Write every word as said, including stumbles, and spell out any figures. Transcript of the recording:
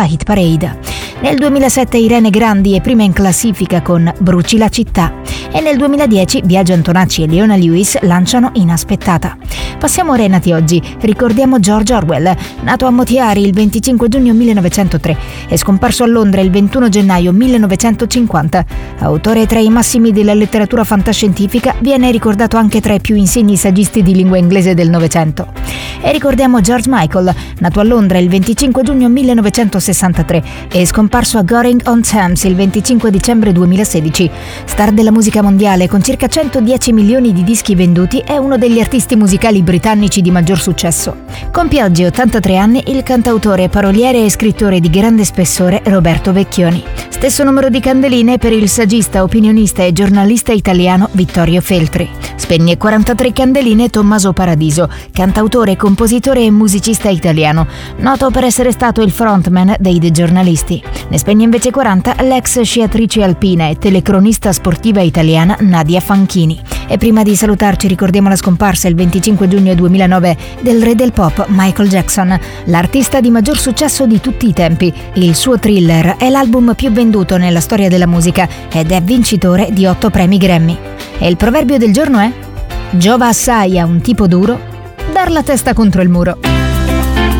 alla hit parade. Nel duemilasette Irene Grandi è prima in classifica con Bruci la città e nel duemiladieci Biagio Antonacci e Leona Lewis lanciano Inaspettata. Passiamo a Renati oggi, ricordiamo George Orwell, nato a Motiari il venticinque giugno millenovecentotre e scomparso a Londra il ventuno gennaio millenovecentocinquanta. Autore tra i massimi della letteratura fantascientifica, viene ricordato anche tra i più insigni saggisti di lingua inglese del Novecento. E ricordiamo George Michael, nato a Londra il venticinque giugno millenovecentosessantatré e scomparso a Goring-on-Thames il venticinque dicembre duemilasedici. Star della musica mondiale con circa centodieci milioni di dischi venduti, è uno degli artisti musicali britannici di maggior successo. Compie oggi ottantatré anni il cantautore, paroliere e scrittore di grande spessore Roberto Vecchioni. Stesso numero di candeline per il saggista, opinionista e giornalista italiano Vittorio Feltri. Spegne quarantatré candeline Tommaso Paradiso, cantautore, compositore e musicista italiano, noto per essere stato il frontman dei The Giornalisti. Ne spegne invece quaranta l'ex sciatrice alpina e telecronista sportiva italiana Nadia Fanchini. E prima di salutarci ricordiamo la scomparsa il venticinque giugno duemilanove del re del pop Michael Jackson, l'artista di maggior successo di tutti i tempi. Il suo Thriller è l'album più venduto nella storia della musica ed è vincitore di otto premi Grammy. E il proverbio del giorno è: giova assai a un tipo duro dar la testa contro il muro.